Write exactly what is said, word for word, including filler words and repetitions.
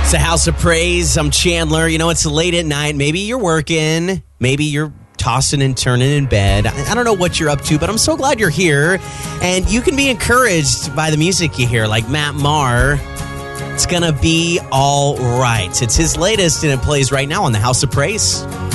It's the House of Praise. I'm Chandler. You know, it's late at night. Maybe you're working. Maybe you're tossing and turning in bed. I don't know what you're up to, but I'm so glad you're here. And you can be encouraged by the music you hear, like Matt Maher. It's going to be all right. It's his latest, and it plays right now on the House of Praise.